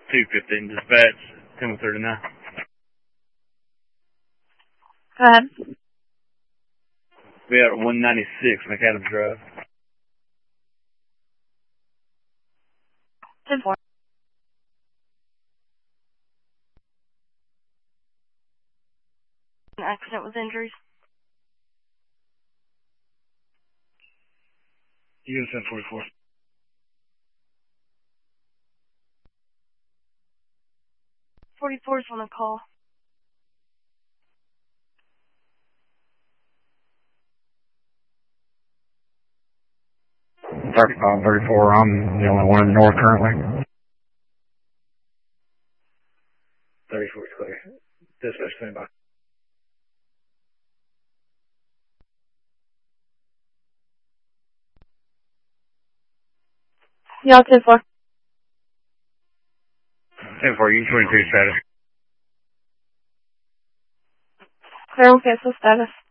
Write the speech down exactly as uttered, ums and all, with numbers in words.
two fifteen dispatch, ten thirty-nine. Go ahead. We are at one ninety-six McAdams Drive. ten four. An accident with injuries. You can send forty-four. forty-four is on the call. thirty-five, thirty-four, I'm the only one in the north currently. thirty-four is clear. Dispatch, stand by. Yeah, ten four. ten four, U twenty-two status. Clear on cancel status.